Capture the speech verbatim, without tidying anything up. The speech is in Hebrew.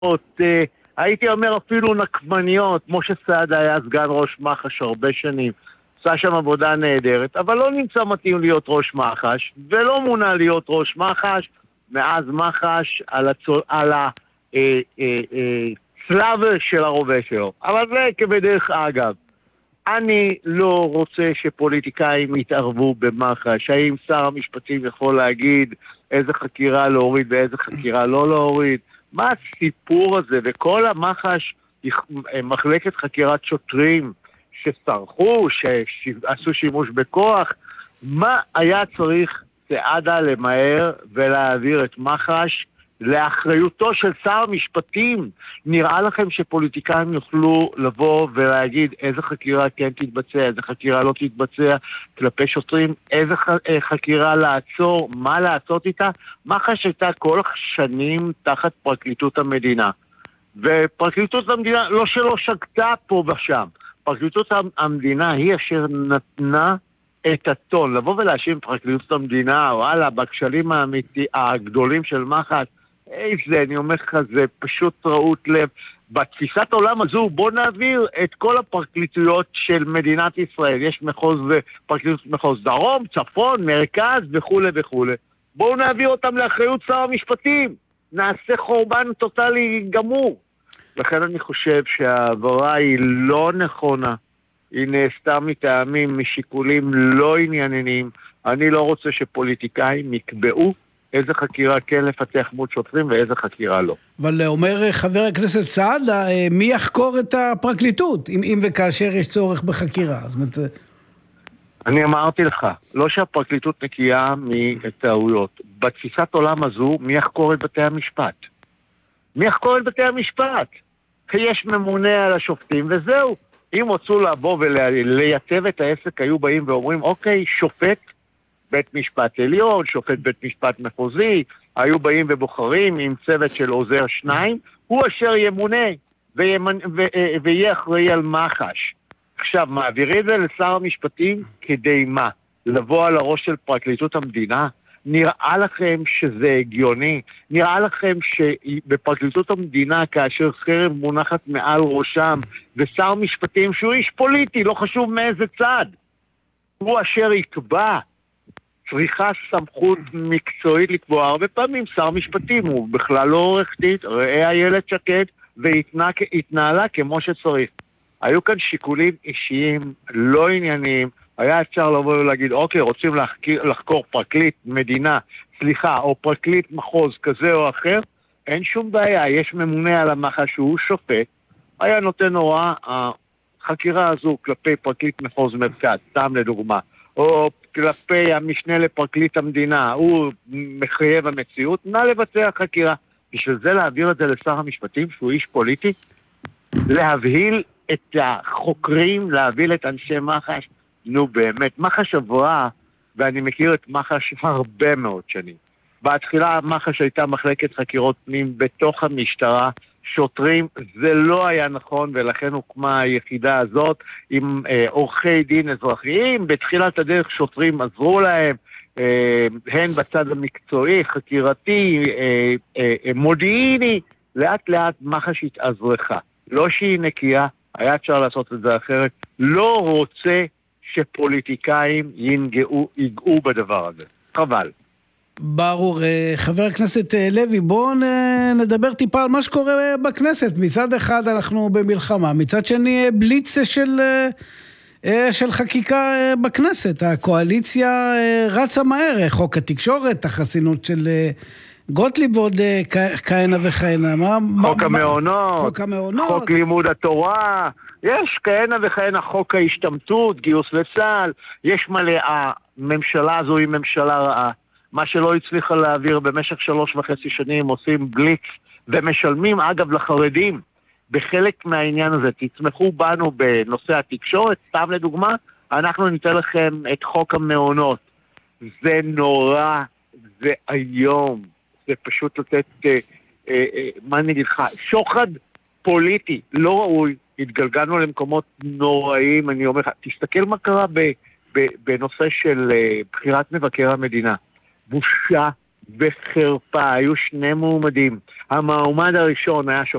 הייתי אומר אפילו נקמניות. משה סעדה היה סגן ראש מח"ש הרבה שנים, עשה שם עבודה נהדרת, אבל לא נמצא מתאים להיות ראש מח"ש, ולא מונה להיות ראש מח"ש. מאז מח"ש על הצול, על ה... אה, אה, אה, צלב של הרובה שלו. אבל זה כבדרך אגב. אני לא רוצה שפוליטיקאים יתערבו במח"ש. האם שר המשפטים יכול להגיד איזה חקירה להוריד ואיזה חקירה לא להוריד? מה הסיפור הזה? וכל המח"ש, מחלקת חקירת שוטרים שסרחו, שעשו שימוש בכוח, מה היה צריך סעדה למהר ולהעביר את מח"ש לאחריותו של שר המשפטים? נראה לכם שפוליטיקאים יוכלו לבוא ולהגיד איזה חקירה כן תתבצע, איזה חקירה לא תתבצע כלפי שוטרים, איזה חקירה לעצור, מה לעשות איתה? מח"ש הייתה כל שנים תחת פרקליטות המדינה, ופרקליטות המדינה לא שלא שקטה פה ושם. פרקליטות המדינה היא אשר נתנה את הטון. לבוא ולהאשים פרקליטות המדינה, וואלה, בכשלים האמיתי, הגדולים של מח"ש, איזה, אני אומר לך, זה פשוט רעות לב. בתפיסת העולם הזו, בוא נעביר את כל הפרקליטויות של מדינת ישראל. יש מחוז, פרקליטות מחוז דרום, צפון, מרכז וכו' וכו'. בואו נעביר אותם לאחריות שר המשפטים. נעשה חורבן טוטלי גמור. לכן אני חושב שהעברה היא לא נכונה. היא נעשתה מטעמים, משיקולים לא ענייניים. אני לא רוצה שפוליטיקאים יקבעו איזה חקירה כן לפתח מול שוטרים ואיזה חקירה לא. אבל אומר חבר הכנסת סעדה, מי יחקור את הפרקליטות, אם, אם וכאשר יש צורך בחקירה? זאת אומרת... אני אמרתי לך, לא שהפרקליטות נקייה מטעויות. בתפיסת עולם הזו, מי יחקור את בתי המשפט? מי יחקור את בתי המשפט? כי יש ממונה על השופטים וזהו. אם רצו לבוא ולייצב את העסק, היו באים ואומרים, אוקיי, שופט בית משפט עליון, שופט בית משפט מחוזי, היו באים ובוחרים עם צוות של עוזר שניים, הוא אשר ימונה וימנ... ו... ויהיה אחראי על מח"ש. עכשיו, מעבירי את זה לשר המשפטים כדי מה? לבוא על הראש של פרקליטות המדינה? נראה לכם שזה הגיוני? נראה לכם שבפרקליטות המדינה, כאשר חרב מונחת מעל ראשם, ושר משפטים שהוא איש פוליטי, לא חשוב מאיזה צד, הוא אשר יקבע, צריכה סמכות מקצועית לקבוע? הרבה פעמים שר משפטים הוא בכלל לא עורך דין, ראה איילת שקד והתנהלה כמו שצריך. היו כאן שיקולים אישיים לא ענייניים. היה אפשר לבוא ולהגיד, אוקיי, רוצים לחקור, לחקור פרקליט מדינה, סליחה, או פרקליט מחוז כזה או אחר, אין שום בעיה. יש ממונה על המח"ש שהוא שופט, היה נותן הוראה, החקירה הזו כלפי פרקליט מחוז מרכז, סתם לדוגמה, או כלפי המשנה לפרקליט המדינה, הוא מחייב המציאות, נא לבצע חקירה. בשביל זה להעביר את זה לשר המשפטים, שהוא איש פוליטי, להבהיל את החוקרים, להבהיל את אנשי מח"ש. נו באמת, מח"ש עברה, ואני מכיר את מח"ש הרבה מאוד שנים. בהתחילה מח"ש הייתה מחלקת חקירות פנים בתוך המשטרה, שוטרים, זה לא היה נכון, ולכן הוקמה היחידה הזאת עם אה, עורכי דין אזרחיים. בתחילת הדרך שוטרים עזרו להם, אה, הן בצד המקצועי, חקירתי, אה, אה, אה, מודיעיני. לאט לאט מח"ש התאזרחה. לא שהיא נקייה, היה אפשר לעשות את זה אחרת. לא רוצה שפוליטיקאים ינגעו, ייגעו בדבר הזה. חבל. ברור. חבר הכנסת לוי, בואו נדבר טיפה על מה שקורה בכנסת. מצד אחד אנחנו במלחמה, מצד שני בליץ של, של חקיקה בכנסת. הקואליציה רצה מהר, חוק התקשורת, החסינות של גוטליב ועוד כהנה וכהנה. חוק המעונות, חוק המעונות, חוק לימוד התורה, יש כהנה וכהנה, חוק ההשתמטות, גיוס לצה"ל, יש מלא. הממשלה הזו היא ממשלה רעה. מה שלא הצליחה להעביר במשך שלוש וחצי שנים, עושים בליץ ומשלמים, אגב, לחרדים בחלק מהעניין הזה. תצמחו בנו בנושא התקשורת, סתם לדוגמה, אנחנו ניתן לכם את חוק המעונות. זה נורא, זה היום, זה פשוט לתת, אה, אה, אה, מה אני אגיד לך, שוחד פוליטי, לא ראוי, התגלגלנו למקומות נוראים. אני אומר לך, תסתכל מה קרה ב, ב, בנושא של אה, בחירת מבקר המדינה. בושה וחרפה, היו שני מועמדים. המועמד הראשון היה